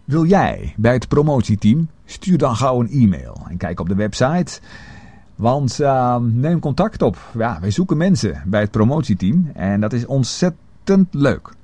Wil jij bij het promotieteam? Stuur dan gauw een e-mail en kijk op de website. Want neem contact op. Ja, wij zoeken mensen bij het promotieteam en dat is ontzettend leuk.